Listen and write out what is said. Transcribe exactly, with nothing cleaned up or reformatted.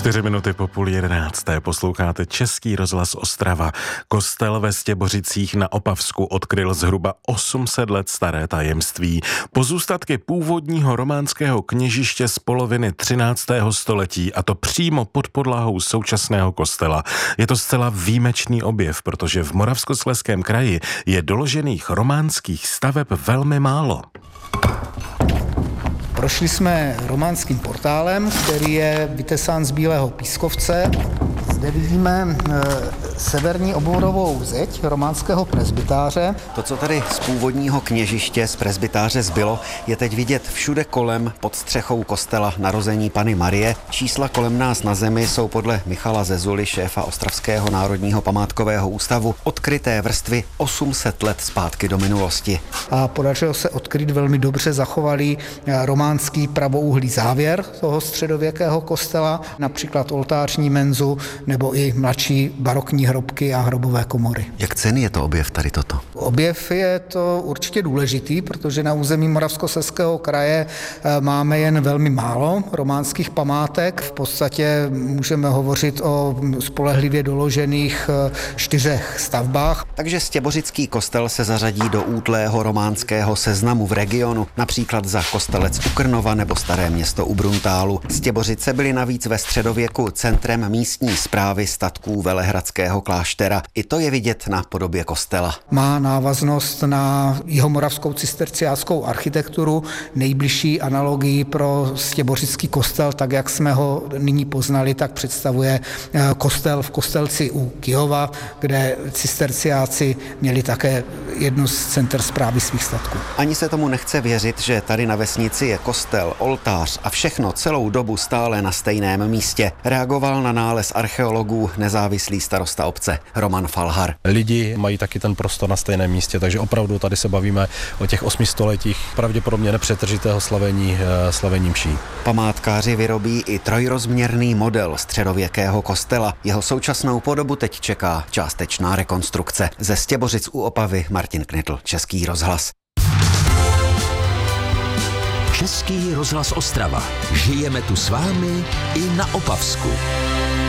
Čtyři minuty po půl jedenácté posloucháte Český rozhlas Ostrava. Kostel ve Stěbořicích na Opavsku odkryl zhruba osm set let staré tajemství. Pozůstatky původního románského kněžiště z poloviny třináctého století, a to přímo pod podlahou současného kostela. Je to zcela výjimečný objev, protože v Moravskoslezském kraji je doložených románských staveb velmi málo. Prošli jsme románským portálem, který je vytesán z bílého pískovce. Zde vidíme e, severní obvodovou zeď románského presbytáře. To, co tady z původního kněžiště z presbytáře zbylo, je teď vidět všude kolem pod střechou kostela Narození Panny Marie. Čísla kolem nás na zemi jsou podle Michala Zezuly, šéfa Ostravského národního památkového ústavu, odkryté vrstvy osm set let zpátky do minulosti. A podařilo se odkryt velmi dobře zachovalý románský pravouhlý závěr toho středověkého kostela, například oltářní menzu nebo i mladší barokní hrobky a hrobové komory. Jak cenný je to objev tady toto? Objev je to určitě důležitý, protože na území Moravskoslezského kraje máme jen velmi málo románských památek. V podstatě můžeme hovořit o spolehlivě doložených čtyřech stavbách. Takže Stěbořický kostel se zařadí do útlého románského seznamu v regionu, například za Kostelec u Krnova nebo Staré Město u Bruntálu. Stěbořice byly navíc ve středověku centrem místní správy statků velehradského kláštera. I to je vidět na podobě kostela. Má návaznost na jihomoravskou cisterciáckou architekturu, nejbližší analogii pro Stěbořický kostel, tak jak jsme ho nyní poznali, tak představuje kostel v Kostelci u Kyjova, kde cisterciáci měli také jednu z center správy svých statků. Ani se tomu nechce věřit, že tady na vesnici je kostel, oltář a všechno celou dobu stále na stejném místě. Reagoval na nález archeologů nezávislý starosta obce Roman Falhar. Lidi mají taky ten prostor na stejném místě, takže opravdu tady se bavíme o těch osmi stoletích pravděpodobně nepřetržitého slavení, slavení mší. Památkáři vyrobí i trojrozměrný model středověkého kostela. Jeho současnou podobu teď čeká částečná rekonstrukce. Ze Stěbořic u Opavy Martin Knitl, Český rozhlas. Český rozhlas Ostrava. Žijeme tu s vámi i na Opavsku.